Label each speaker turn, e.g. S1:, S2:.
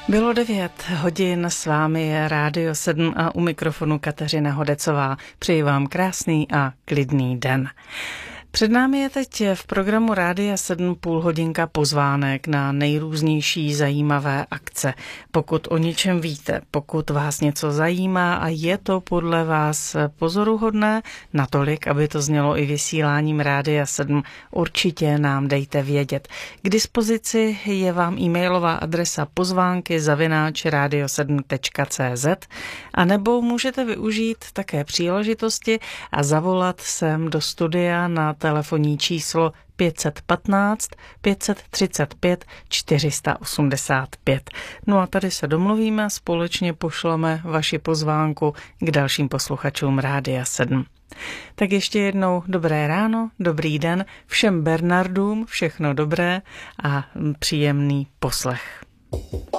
S1: Bylo 9 hodin, s vámi je Rádio 7 a u mikrofonu Kateřina Hodecová. Přeji vám krásný a klidný den. Před námi je teď v programu Rádia 7 půl hodinka pozvánek na nejrůznější zajímavé akce. Pokud o něčem víte, pokud vás něco zajímá a je to podle vás pozoruhodné, natolik, aby to znělo i vysíláním Rádia 7, určitě nám dejte vědět. K dispozici je vám e-mailová adresa pozvánky@radio7.cz a nebo můžete využít také příležitosti a zavolat sem do studia na telefonní číslo 515 535 485. No a tady se domluvíme a společně pošleme vaši pozvánku k dalším posluchačům Rádia 7. Tak ještě jednou dobré ráno, dobrý den, všem Bernardům všechno dobré a příjemný poslech.